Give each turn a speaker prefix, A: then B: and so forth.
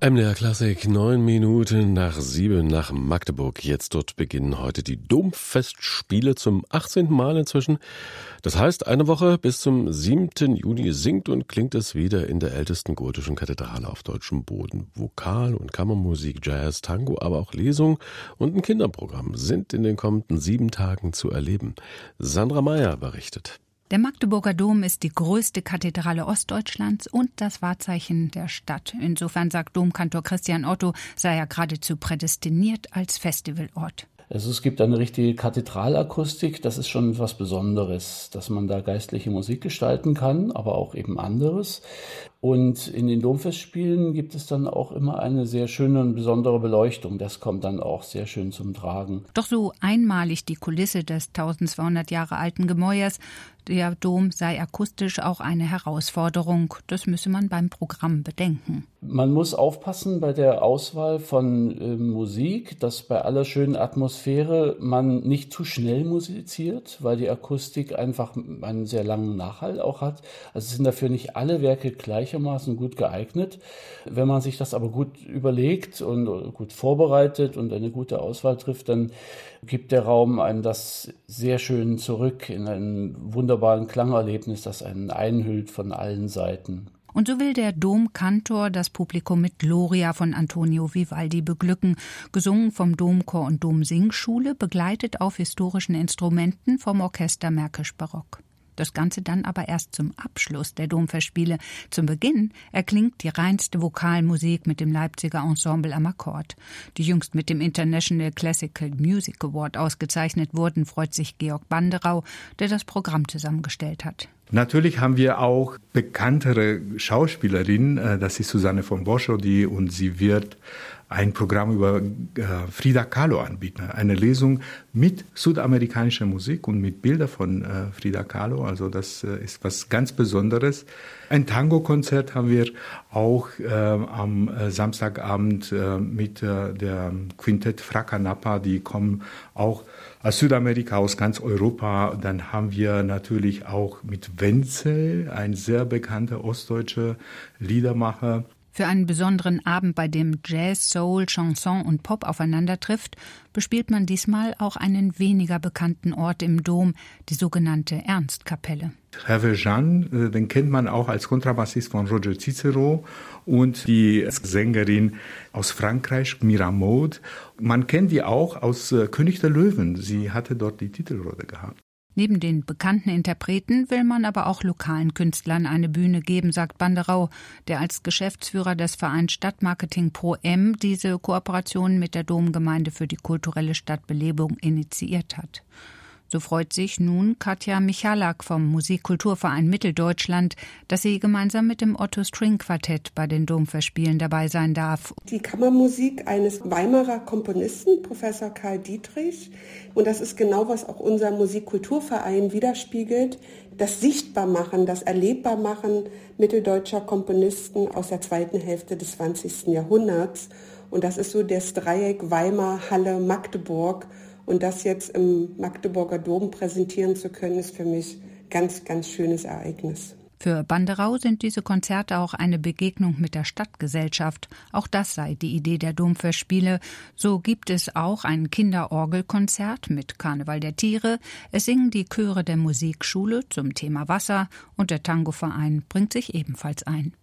A: MDR Klassik, 7:09 nach Magdeburg. Jetzt dort beginnen heute die Domfestspiele zum 18. Mal inzwischen. Das heißt, eine Woche bis zum 7. Juni singt und klingt es wieder in der ältesten gotischen Kathedrale auf deutschem Boden. Vokal- und Kammermusik, Jazz, Tango, aber auch Lesung und ein Kinderprogramm sind in den kommenden 7 Tagen zu erleben. Sandra Meyer berichtet.
B: Der Magdeburger Dom ist die größte Kathedrale Ostdeutschlands und das Wahrzeichen der Stadt. Insofern sagt Domkantor Christian Otto, sei er geradezu prädestiniert als Festivalort.
C: Also es gibt eine richtige Kathedralakustik, das ist schon was Besonderes, dass man da geistliche Musik gestalten kann, aber auch eben anderes. Und in den Domfestspielen gibt es dann auch immer eine sehr schöne und besondere Beleuchtung. Das kommt dann auch sehr schön zum Tragen.
B: Doch so einmalig die Kulisse des 1200 Jahre alten Gemäuers, der Dom sei akustisch auch eine Herausforderung. Das müsse man beim Programm bedenken.
C: Man muss aufpassen bei der Auswahl von Musik, dass bei aller schönen Atmosphäre man nicht zu schnell musiziert, weil die Akustik einfach einen sehr langen Nachhall auch hat. Also sind dafür nicht alle Werke gleichermaßen gut geeignet. Wenn man sich das aber gut überlegt und gut vorbereitet und eine gute Auswahl trifft, dann gibt der Raum einem das sehr schön zurück in ein wunderbaren Klangerlebnis, das einen einhüllt von allen Seiten.
B: Und so will der Domkantor das Publikum mit Gloria von Antonio Vivaldi beglücken, gesungen vom Domchor und Domsingschule, begleitet auf historischen Instrumenten vom Orchester Märkisch-Barock. Das Ganze dann aber erst zum Abschluss der Domfestspiele. Zum Beginn erklingt die reinste Vokalmusik mit dem Leipziger Ensemble am Akkord. Die jüngst mit dem International Classical Music Award ausgezeichnet wurden, freut sich Georg Banderau, der das Programm zusammengestellt hat.
D: Natürlich haben wir auch bekanntere Schauspielerinnen, das ist Susanne von Boschodi und sie wird ein Programm über Frida Kahlo anbieten. Eine Lesung mit südamerikanischer Musik und mit Bildern von Frida Kahlo. Also das ist was ganz Besonderes. Ein Tango-Konzert haben wir auch am Samstagabend mit der Quintett Fracanapa. Die kommen auch aus Südamerika, aus ganz Europa. Dann haben wir natürlich auch mit Wenzel, ein sehr bekannter ostdeutscher Liedermacher.
B: Für einen besonderen Abend, bei dem Jazz, Soul, Chanson und Pop aufeinandertrifft, bespielt man diesmal auch einen weniger bekannten Ort im Dom, die sogenannte Ernstkapelle.
D: Hervé Jeanne, den kennt man auch als Kontrabassist von Roger Cicero und die Sängerin aus Frankreich, Mira Maud. Man kennt die auch aus König der Löwen. Sie hatte dort die Titelrolle gehabt.
B: Neben den bekannten Interpreten will man aber auch lokalen Künstlern eine Bühne geben, sagt Banderau, der als Geschäftsführer des Vereins Stadtmarketing Pro M diese Kooperation mit der Domgemeinde für die kulturelle Stadtbelebung initiiert hat. So freut sich nun Katja Michalak vom Musikkulturverein Mitteldeutschland, dass sie gemeinsam mit dem Otto String Quartett bei den Domfestspielen dabei sein darf.
E: Die Kammermusik eines Weimarer Komponisten, Professor Karl Dietrich. Und das ist genau, was auch unser Musikkulturverein widerspiegelt. Das Sichtbarmachen, das Erlebbarmachen mitteldeutscher Komponisten aus der zweiten Hälfte des 20. Jahrhunderts. Und das ist so das Dreieck Weimar, Halle, Magdeburg. Und das jetzt im Magdeburger Dom präsentieren zu können, ist für mich ganz, ganz schönes Ereignis.
B: Für Banderau sind diese Konzerte auch eine Begegnung mit der Stadtgesellschaft. Auch das sei die Idee der Domfestspiele. So gibt es auch ein Kinderorgelkonzert mit Karneval der Tiere. Es singen die Chöre der Musikschule zum Thema Wasser und der Tangoverein bringt sich ebenfalls ein.